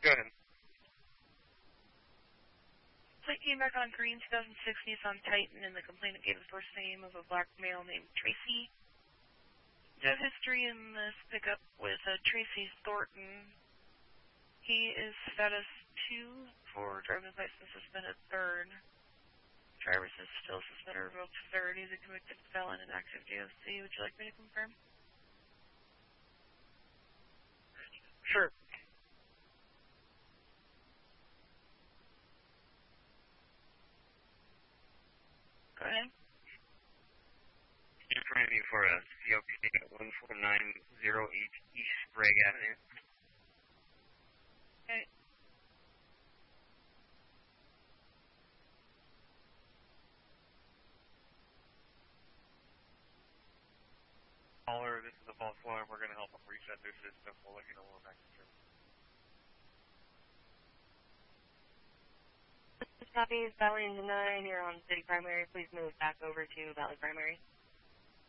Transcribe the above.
Go ahead. Plate came back on green 2006 Nissan Titan, and the complainant gave the first name of a black male named Tracy. Do have history in this pickup with Tracy Thornton. He is status 2 for driver's license suspended 3rd. Driver's is still suspended or revoked 3rd. He's a convicted felon and active DOC. Would you like me to confirm? Sure. Go ahead. You're trying me for a COP at 14908 East Sprague Avenue. Okay. Caller, this is a false alarm. We're going to help them reset their system. We'll let you know when we're back to service. This is Copy, Valley 9. You're on City Primary. Please move back over to Valley Primary.